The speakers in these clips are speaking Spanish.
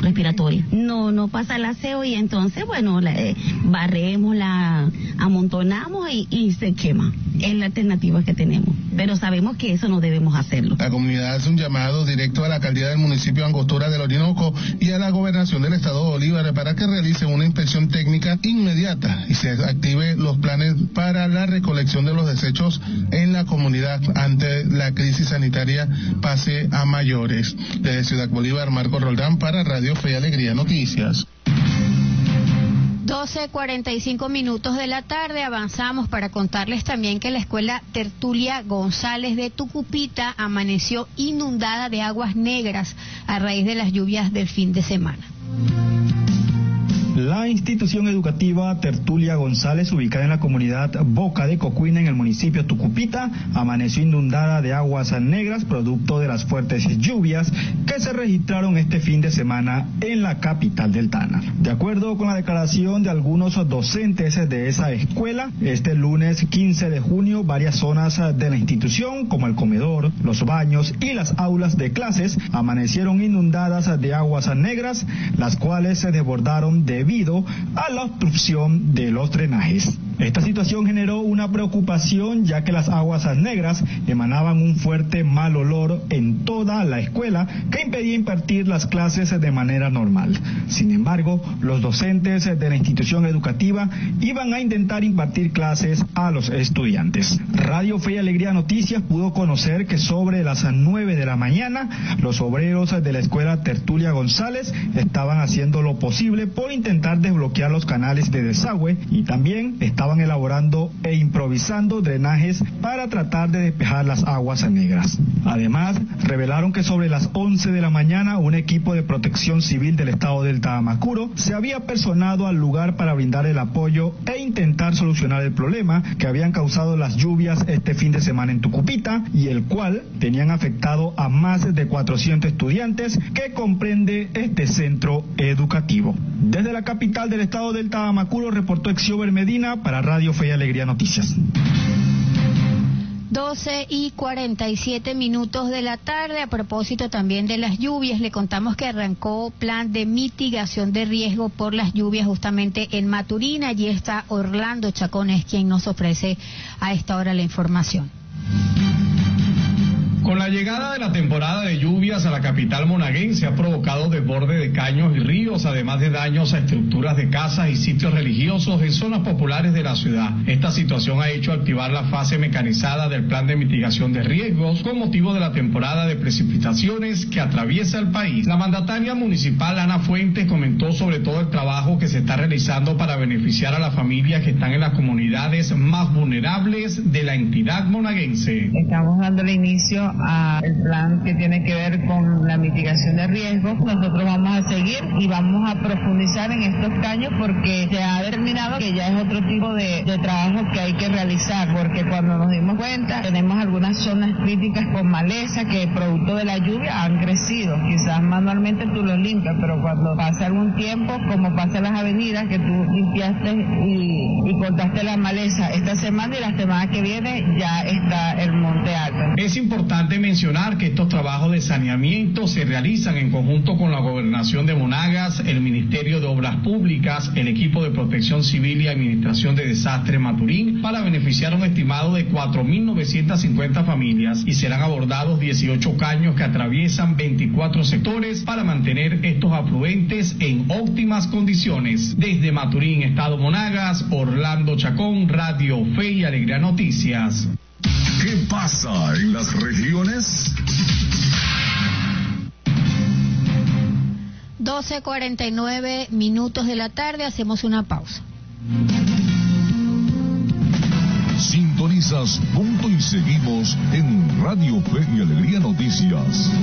respiratoria. No pasa el aseo y entonces, bueno, barremos, la amontonamos y se quema. Es la alternativa que tenemos, pero sabemos que eso no debemos hacerlo. La comunidad hace un llamado directo a la alcaldía del municipio de Angostura del Orinoco y a la gobernación del estado de Bolívar para que realicen una inspección técnica inmediata y se active los planes para la recolección de los desechos en la comunidad ante la crisis sanitaria pase a mayores. Desde Ciudad Bolívar, Marco Roldán para Radio Fe y Alegría Noticias. 12:45 de la tarde, avanzamos para contarles también que la escuela Tertulia González de Tucupita amaneció inundada de aguas negras a raíz de las lluvias del fin de semana. La institución educativa Tertulia González, ubicada en la comunidad Boca de Cocuina, en el municipio Tucupita, amaneció inundada de aguas negras producto de las fuertes lluvias que se registraron este fin de semana en la capital del Tánar. De acuerdo con la declaración de algunos docentes de esa escuela, este lunes 15 de junio, varias zonas de la institución, como el comedor, los baños y las aulas de clases, amanecieron inundadas de aguas negras, las cuales se desbordaron debido a la obstrucción de los drenajes. Esta situación generó una preocupación, ya que las aguas negras emanaban un fuerte mal olor en toda la escuela que impedía impartir las clases de manera normal. Sin embargo, los docentes de la institución educativa iban a intentar impartir clases a los estudiantes. Radio Fe y Alegría Noticias pudo conocer que sobre las 9 de la mañana, los obreros de la escuela Tertulia González estaban haciendo lo posible por intentar desbloquear los canales de desagüe y también estaban elaborando e improvisando drenajes para tratar de despejar las aguas negras. Además, revelaron que sobre las 11 de la mañana un equipo de protección civil del estado del Tamacuro se había personado al lugar para brindar el apoyo e intentar solucionar el problema que habían causado las lluvias este fin de semana en Tucupita y el cual tenían afectado a más de 400 estudiantes que comprende este centro educativo. Desde la capital del estado del Tamacuro reportó Exiober Medina para Radio Fe y Alegría Noticias. 12:47 de la tarde, a propósito también de las lluvias, le contamos que arrancó plan de mitigación de riesgo por las lluvias justamente en Maturín. Allí está Orlando Chacón, es quien nos ofrece a esta hora la información. Con la llegada de la temporada de lluvias a la capital monaguense ha provocado desborde de caños y ríos, además de daños a estructuras de casas y sitios religiosos en zonas populares de la ciudad. Esta situación ha hecho activar la fase mecanizada del plan de mitigación de riesgos con motivo de la temporada de precipitaciones que atraviesa el país. La mandataria municipal Ana Fuentes comentó sobre todo el trabajo que se está realizando para beneficiar a las familias que están en las comunidades más vulnerables de la entidad monaguense. Estamos dándole inicio al plan que tiene que ver con la mitigación de riesgos. Nosotros vamos a seguir y vamos a profundizar en estos caños porque se ha determinado que ya es otro tipo de trabajo que hay que realizar, porque cuando nos dimos cuenta tenemos algunas zonas críticas con maleza que producto de la lluvia han crecido. Quizás manualmente tú los limpias, pero cuando pasa algún tiempo, como pasa en las avenidas, que tú limpiaste y cortaste la maleza esta semana y la semana que viene ya está el monte alto. Es importante mencionar que estos trabajos de saneamiento se realizan en conjunto con la Gobernación de Monagas, el Ministerio de Obras Públicas, el equipo de Protección Civil y Administración de Desastres Maturín, para beneficiar a un estimado de 4.950 familias, y serán abordados 18 caños que atraviesan 24 sectores para mantener estos afluentes en óptimas condiciones. Desde Maturín, Estado Monagas, Orlando Chacón, Radio Fe y Alegría Noticias. ¿Qué pasa en las regiones? 12:49 de la tarde, hacemos una pausa. Sintonizas Punto y Seguimos en Radio Fe y Alegría Noticias.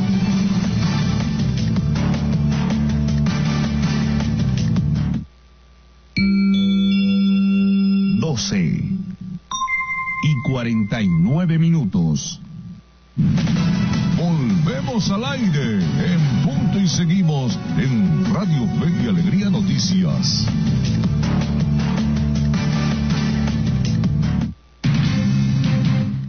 y 49 minutos. Volvemos al aire en Punto y Seguimos en Radio Fe y Alegría Noticias.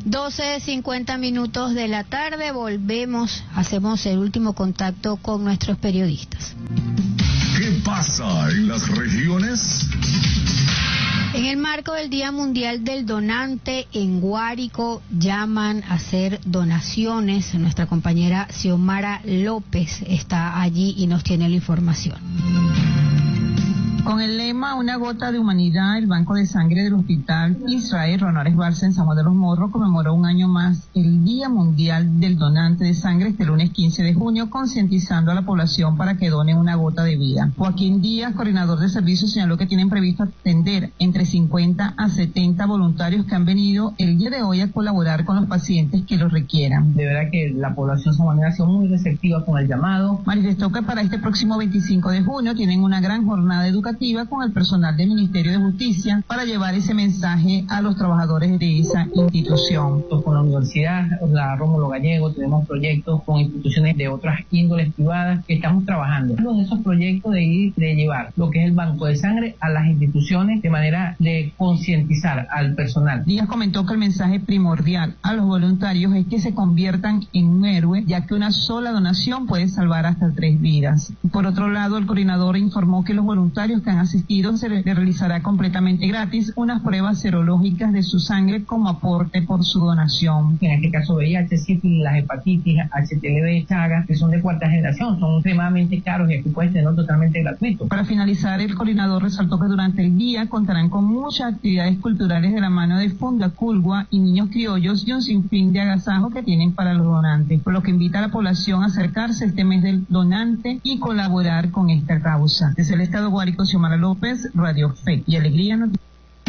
12:50 de la tarde, volvemos, hacemos el último contacto con nuestros periodistas. ¿Qué pasa en las regiones? En el marco del Día Mundial del Donante, en Guárico llaman a hacer donaciones. Nuestra compañera Xiomara López está allí y nos tiene la información. Con el lema Una gota de humanidad, el Banco de Sangre del Hospital Israel Ronald Esbarza en San Juan de los Morros conmemoró un año más el Día Mundial del Donante de Sangre este lunes 15 de junio, concientizando a la población para que donen una gota de vida. Joaquín Díaz, coordinador de servicios, señaló que tienen previsto atender entre 50 a 70 voluntarios que han venido el día de hoy a colaborar con los pacientes que lo requieran. De verdad que la población sanjuanera ha sido muy receptiva con el llamado. Manifestó que para este próximo 25 de junio tienen una gran jornada educativa con el personal del Ministerio de Justicia para llevar ese mensaje a los trabajadores de esa institución. Con la Universidad, la Rómulo Gallego, tenemos proyectos con instituciones de otras índoles privadas que estamos trabajando. Uno de esos proyectos de llevar lo que es el banco de sangre a las instituciones de manera de concientizar al personal. Díaz comentó que el mensaje primordial a los voluntarios es que se conviertan en un héroe, ya que una sola donación puede salvar hasta 3 vidas. Por otro lado, el coordinador informó que los voluntarios que han asistido se les realizará completamente gratis unas pruebas serológicas de su sangre como aporte por su donación. En este caso VIH, sífilis, las hepatitis, HTLV, Chagas, que son de 4ª generación, son extremadamente caros y aquí puedes tenerlo totalmente gratuito. Para finalizar, el coordinador resaltó que durante el día contarán con muchas actividades culturales de la mano de Funda Culgua y Niños Criollos y un sinfín de agasajo que tienen para los donantes, por lo que invita a la población a acercarse este mes del donante y colaborar con esta causa. Desde el Estado Guárico, Xiomara López, Radio Fe y Alegría Noticias.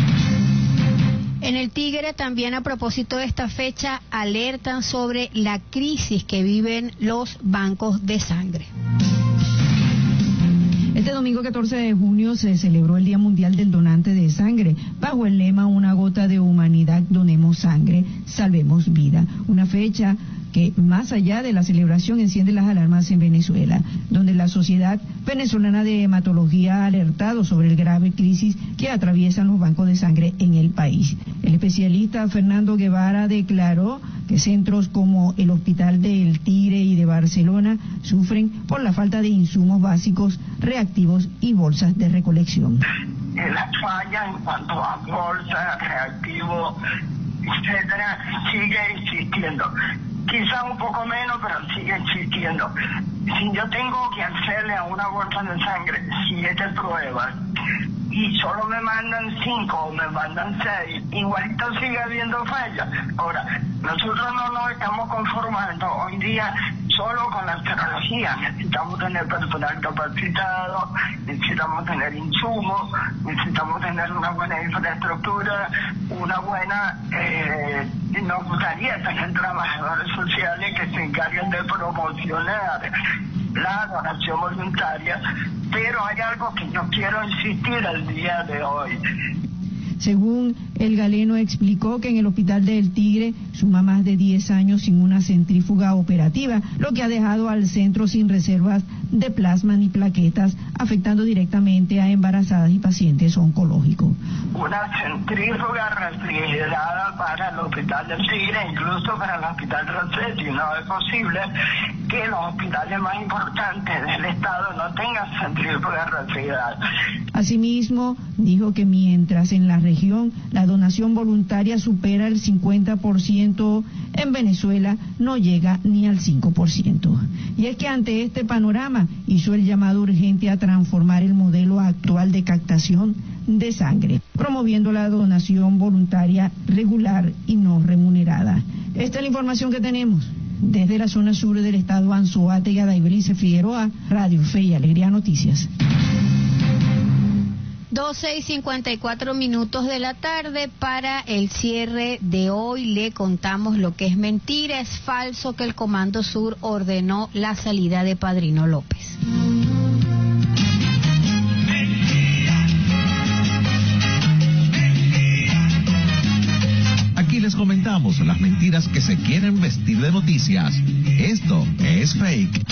En el Tigre también, a propósito de esta fecha, alertan sobre la crisis que viven los bancos de sangre. Este domingo 14 de junio se celebró el Día Mundial del Donante de Sangre, bajo el lema Una gota de humanidad, donemos sangre, salvemos vida. Una fecha que, más allá de la celebración, enciende las alarmas en Venezuela, donde la Sociedad Venezolana de Hematología ha alertado sobre el grave crisis que atraviesan los bancos de sangre en el país. El especialista Fernando Guevara declaró que centros como el Hospital del Tigre y de Barcelona sufren por la falta de insumos básicos, reactivos y bolsas de recolección. La falla en cuanto a bolsas, reactivos, etcétera, sigue existiendo. Quizá un poco menos, pero sigue existiendo. Si yo tengo que hacerle a una bolsa de sangre 7 pruebas y solo me mandan 5 o me mandan 6, igualito sigue habiendo fallas. Ahora, nosotros no nos estamos conformando hoy día solo con la serología. Necesitamos tener personal capacitado, necesitamos tener insumos, necesitamos tener una buena infraestructura, una buena... nos gustaría tener trabajadores sociales que se encarguen de promocionar la donación voluntaria, pero hay algo que yo quiero insistir el día de hoy. Según el galeno explicó que en el Hospital del Tigre suma más de 10 años sin una centrífuga operativa, lo que ha dejado al centro sin reservas de plasma ni plaquetas, afectando directamente a embarazadas y pacientes oncológicos. Una centrífuga refrigerada para el Hospital del Tigre, incluso para el Hospital Rossetti. No es posible que los hospitales más importantes del estado no tengan centrífugas refrigeradas. Asimismo, dijo que mientras en la región la donación voluntaria supera el 50%, en Venezuela no llega ni al 5%. Y es que ante este panorama hizo el llamado urgente a transformar el modelo actual de captación de sangre, promoviendo la donación voluntaria regular y no remunerada. Esta es la información que tenemos. Desde la zona sur del estado Anzoátegui, Daibrice Figueroa, Radio Fe y Alegría Noticias. 12:54 de la tarde. Para el cierre de hoy le contamos lo que es mentira. Es falso que el Comando Sur ordenó la salida de Padrino López. Aquí les comentamos las mentiras que se quieren vestir de noticias. Esto es fake.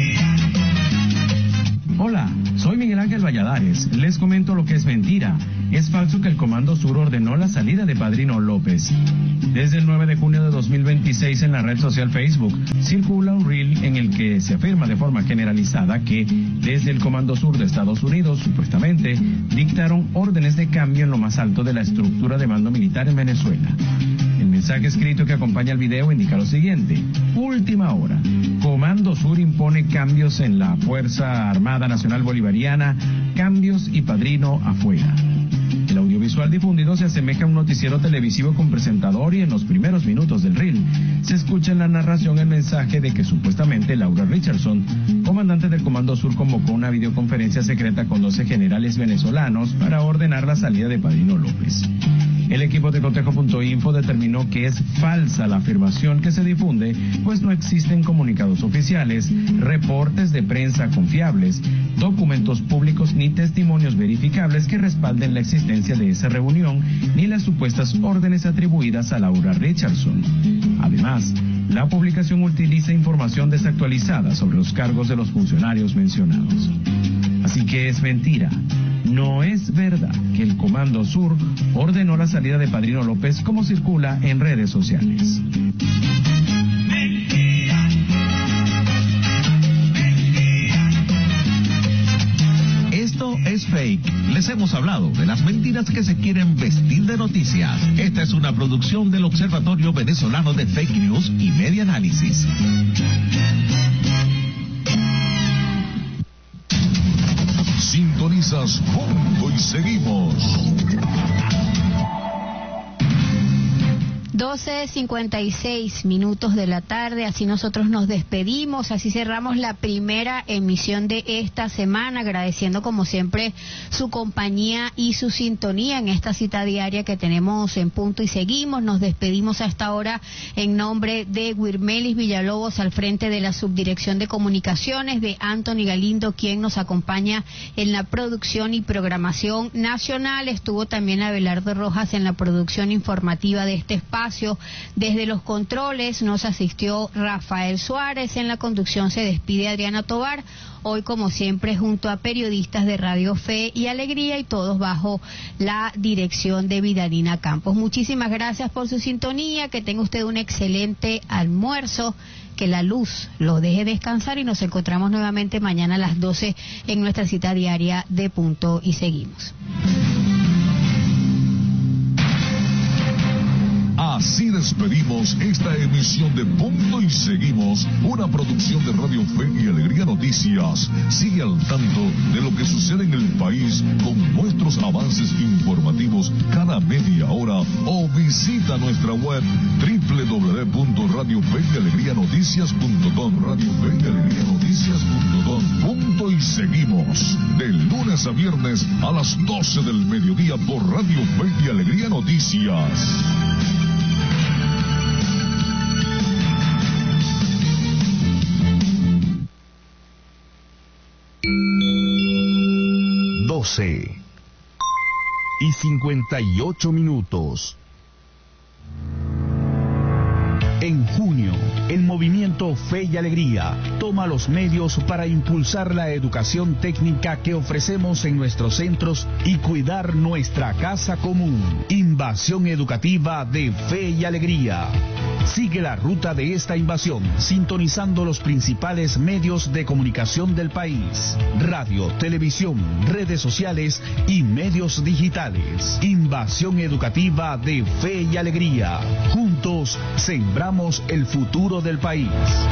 Hola, soy Miguel Ángel Valladares. Les comento lo que es mentira. Es falso que el Comando Sur ordenó la salida de Padrino López. Desde el 9 de junio de 2026 en la red social Facebook circula un reel en el que se afirma de forma generalizada que desde el Comando Sur de Estados Unidos supuestamente dictaron órdenes de cambio en lo más alto de la estructura de mando militar en Venezuela. El mensaje escrito que acompaña el video indica lo siguiente: última hora. Comando Sur impone cambios en la Fuerza Armada Nacional Bolivariana, cambios y Padrino afuera. El audiovisual difundido se asemeja a un noticiero televisivo con presentador y en los primeros minutos del reel se escucha en la narración el mensaje de que supuestamente Laura Richardson, comandante del Comando Sur, convocó una videoconferencia secreta con 12 generales venezolanos para ordenar la salida de Padrino López. El equipo de Cotejo.info determinó que es falsa la afirmación que se difunde, pues no existen comunicados oficiales, reportes de prensa confiables, documentos públicos ni testimonios verificables que respalden la existencia de esa reunión ni las supuestas órdenes atribuidas a Laura Richardson. Además, la publicación utiliza información desactualizada sobre los cargos de los funcionarios mencionados. Así que es mentira. No es verdad que el Comando Sur ordenó la salida de Padrino López como circula en redes sociales. Esto es fake. Les hemos hablado de las mentiras que se quieren vestir de noticias. Esta es una producción del Observatorio Venezolano de Fake News y Media Análisis. Sintonizas Punto y seguimos. 12:56 de la tarde, así nosotros nos despedimos, así cerramos la primera emisión de esta semana, agradeciendo como siempre su compañía y su sintonía en esta cita diaria que tenemos en Punto y Seguimos. Nos despedimos a esta hora en nombre de Wirmelis Villalobos al frente de la Subdirección de Comunicaciones, de Anthony Galindo, quien nos acompaña en la producción y programación nacional. Estuvo también Abelardo Rojas en la producción informativa de este espacio. Desde los controles nos asistió Rafael Suárez. En la conducción se despide Adriana Tovar. Hoy, como siempre, junto a periodistas de Radio Fe y Alegría y todos bajo la dirección de Vidalina Campos. Muchísimas gracias por su sintonía. Que tenga usted un excelente almuerzo. Que la luz lo deje descansar y nos encontramos nuevamente mañana a las 12 en nuestra cita diaria de Punto y Seguimos. Así despedimos esta emisión de Punto y Seguimos, una producción de Radio Fe y Alegría Noticias. Sigue al tanto de lo que sucede en el país con nuestros avances informativos cada media hora o visita nuestra web www.radiofeyalegrianoticias.com. Punto y Seguimos, de lunes a viernes a las 12 del mediodía por Radio Fe y Alegría Noticias. y 58 minutos. En junio, el movimiento Fe y Alegría toma los medios para impulsar la educación técnica que ofrecemos en nuestros centros y cuidar nuestra casa común. Invasión educativa de Fe y Alegría. Sigue la ruta de esta invasión sintonizando los principales medios de comunicación del país: radio, televisión, redes sociales y medios digitales. Invasión educativa de Fe y Alegría. Juntos sembramos el futuro del país.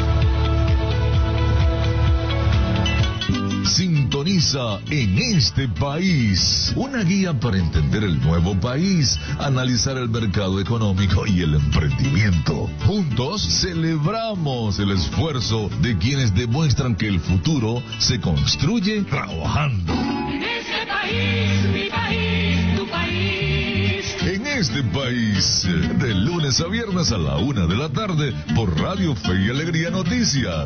Sintoniza En Este País, una guía para entender el nuevo país, analizar el mercado económico y el emprendimiento. Juntos celebramos el esfuerzo de quienes demuestran que el futuro se construye trabajando. En este país, mi país, tu país. En Este País, de lunes a viernes a la 1 de la tarde por Radio Fe y Alegría Noticias.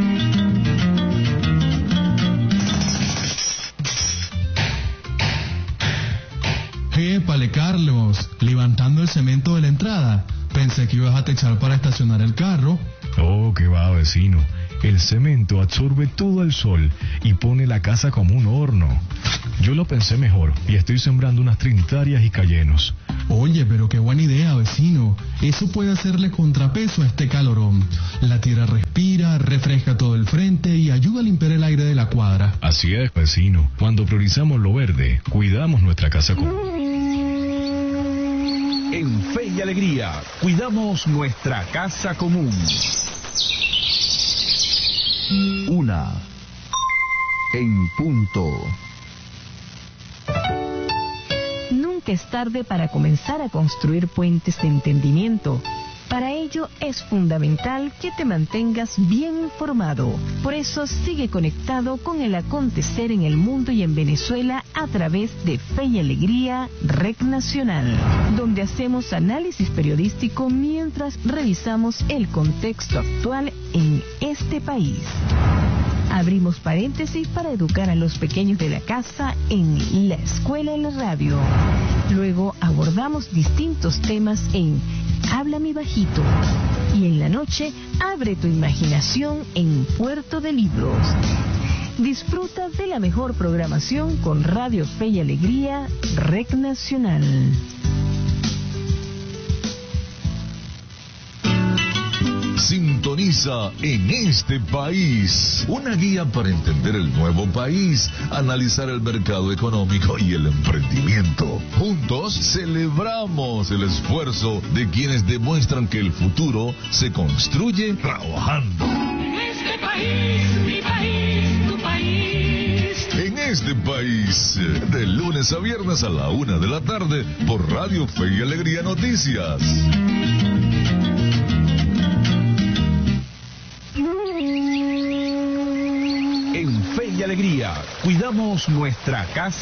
Épale, Carlos, levantando el cemento de la entrada. Pensé que ibas a techar para estacionar el carro. Oh, qué va, vecino. El cemento absorbe todo el sol y pone la casa como un horno. Yo lo pensé mejor y estoy sembrando unas trinitarias y cayenos. Oye, pero qué buena idea, vecino. Eso puede hacerle contrapeso a este calorón. La tierra respira, refresca todo el frente y ayuda a limpiar el aire de la cuadra. Así es, vecino. Cuando priorizamos lo verde, cuidamos nuestra casa común. En Fe y Alegría, cuidamos nuestra casa común. 1:00 Nunca es tarde para comenzar a construir puentes de entendimiento. Para ello es fundamental que te mantengas bien informado. Por eso sigue conectado con el acontecer en el mundo y en Venezuela a través de Fe y Alegría Red Nacional, donde hacemos análisis periodístico mientras revisamos el contexto actual en este país. Abrimos paréntesis para educar a los pequeños de la casa en La Escuela en la Radio. Luego abordamos distintos temas en Háblame Bajito. Y en la noche, abre tu imaginación en Puerto de Libros. Disfruta de la mejor programación con Radio Fe y Alegría Red Nacional. Sintoniza En Este País, una guía para entender el nuevo país, analizar el mercado económico y el emprendimiento. Juntos celebramos el esfuerzo de quienes demuestran que el futuro se construye trabajando. En este país, mi país, tu país. En Este País, de lunes a viernes a la 1 de la tarde por Radio Fe y Alegría Noticias. En Fe y Alegría, cuidamos nuestra casa.